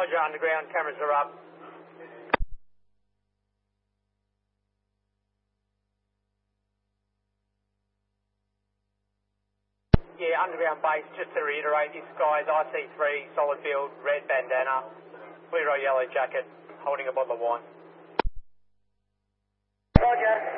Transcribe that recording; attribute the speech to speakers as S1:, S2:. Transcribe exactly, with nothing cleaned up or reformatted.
S1: Roger, underground, cameras are up. Yeah, underground base, just to reiterate, this guy's I C three, solid build, red bandana, fluoro yellow jacket, holding a bottle of wine.
S2: Roger.